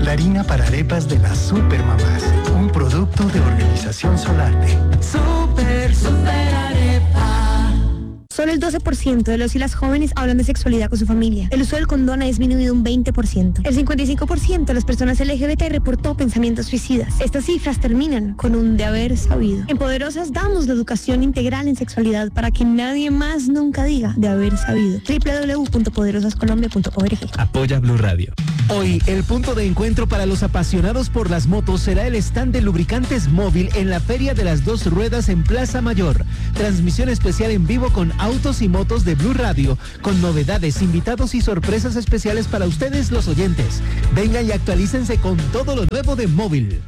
la harina para arepas de las Supermamás, un producto de Organización Solarte. Super arepa. Solo el 12% de los y las jóvenes hablan de sexualidad con su familia. El uso del condón ha disminuido un 20%. El 55% de las personas LGBT reportó pensamientos suicidas. Estas cifras terminan con un de haber sabido. En Poderosas damos la educación integral en sexualidad para que nadie más nunca diga de haber sabido. www.poderosascolombia.org. Apoya Blue Radio. Hoy, el punto de encuentro para los apasionados por las motos será el stand de lubricantes móvil en la Feria de las Dos Ruedas en Plaza Mayor. Transmisión especial en vivo con autos y motos de Blue Radio, con novedades, invitados y sorpresas especiales para ustedes los oyentes. Vengan y actualícense con todo lo nuevo de móvil.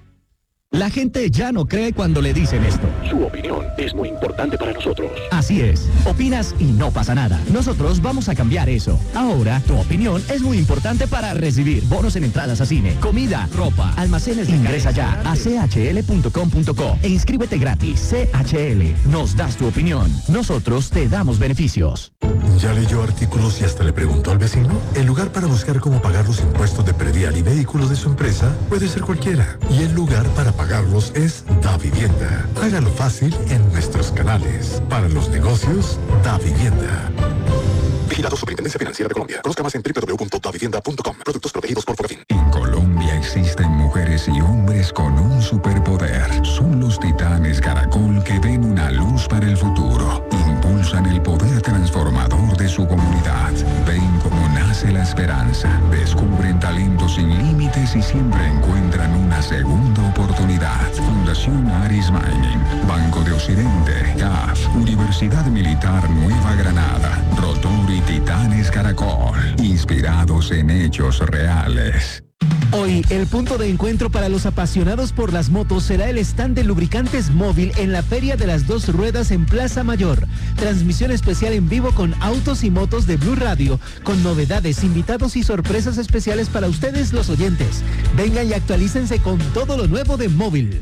La gente ya no cree cuando le dicen esto. Su opinión es muy importante para nosotros. Así es. Opinas y no pasa nada. Nosotros vamos a cambiar eso. Ahora, tu opinión es muy importante para recibir bonos en entradas a cine, comida, ropa, almacenes. Ingresa ya a chl.com.co e inscríbete gratis. CHL. Nos das tu opinión. Nosotros te damos beneficios. ¿Ya leyó artículos y hasta le preguntó al vecino? El lugar para buscar cómo pagar los impuestos de predial y vehículos de su empresa puede ser cualquiera. Y el lugar para pagarlos es Davivienda. Hágalo fácil en nuestros canales. Para los negocios, Davivienda. Vigilado Superintendencia Financiera de Colombia. Conozca más en www.davivienda.com. Productos protegidos por Fovefin. En Colombia existen mujeres y hombres con un superpoder. Son los titanes Caracol que ven una luz para el futuro. Impulsan el poder transformador de su comunidad. Ven cómo nace la esperanza. Descubren talentos sin límites y siempre encuentran una segunda oportunidad. Fundación Aris Mining, Banco de Occidente, CAF, Universidad Militar Nueva Granada, Rotor y Titanes Caracol, inspirados en hechos reales. Hoy, el punto de encuentro para los apasionados por las motos será el stand de lubricantes móvil en la Feria de las Dos Ruedas en Plaza Mayor. Transmisión especial en vivo con autos y motos de Blue Radio, con novedades, invitados y sorpresas especiales para ustedes los oyentes. Vengan y actualícense con todo lo nuevo de móvil.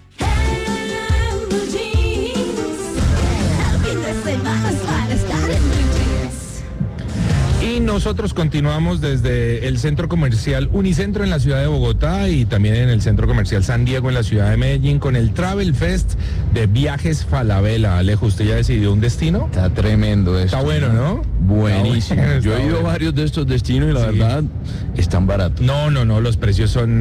Y nosotros continuamos desde el centro comercial Unicentro en la ciudad de Bogotá y también en el centro comercial San Diego en la ciudad de Medellín con el Travel Fest de Viajes Falabella. Alejo, ¿usted ya decidió un destino? Está tremendo eso. Está bueno, ¿no? Buenísimo. Yo he ido a varios de estos destinos y la verdad están baratos. No, los precios son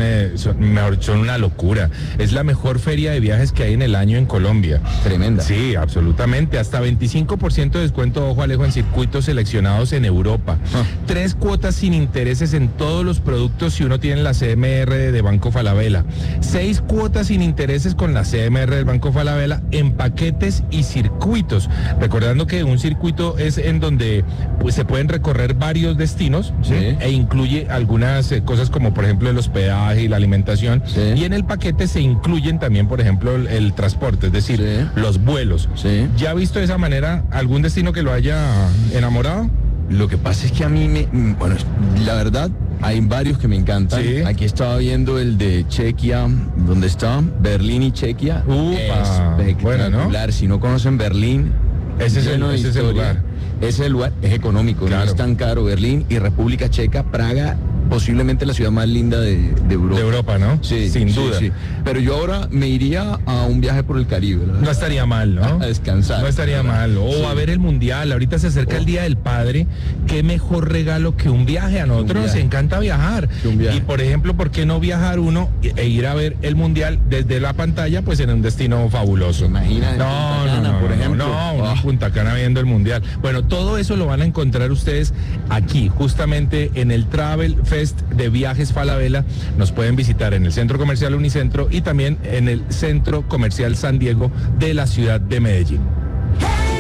una locura. Es la mejor feria de viajes que hay en el año en Colombia. Tremenda. Sí, absolutamente. Hasta 25% de descuento, ojo Alejo, en circuitos seleccionados en Europa. 3 cuotas sin intereses en todos los productos si uno tiene la CMR de Banco Falabella. 6 cuotas sin intereses con la CMR del Banco Falabella en paquetes y circuitos. Recordando que un circuito es en donde pues, se pueden recorrer varios destinos, ¿sí? E incluye algunas cosas como por ejemplo el hospedaje y la alimentación. Sí. Y en el paquete se incluyen también por ejemplo el transporte, es decir, los vuelos. Sí. ¿Ya ha visto de esa manera algún destino que lo haya enamorado? Lo que pasa es que a mí bueno, la verdad, hay varios que me encantan. Sí. Aquí estaba viendo el de Chequia, ¿dónde está? Berlín y Chequia. Espectacular. Bueno, ¿no? Si no conocen Berlín, ese es el lugar. Ese es el lugar, es económico, claro. No es tan caro. Berlín y República Checa, Praga, posiblemente la ciudad más linda de Europa. De Europa, ¿no? Sí, sin duda. Sí. Pero yo ahora me iría a un viaje por el Caribe, ¿verdad? No estaría mal, ¿no? A descansar. No estaría mal. O a ver el Mundial. Ahorita se acerca el Día del Padre. Qué mejor regalo que un viaje. A nosotros nos encanta viajar. Y por ejemplo, ¿por qué no viajar uno e ir a ver el Mundial desde la pantalla, pues en un destino fabuloso? Imagina. Por ejemplo. En Punta Cana viendo el Mundial. Bueno, todo eso lo van a encontrar ustedes aquí, justamente en el Travel Fest de Viajes Falabella. Nos pueden visitar en el Centro Comercial Unicentro y también en el Centro Comercial San Diego de la ciudad de Medellín.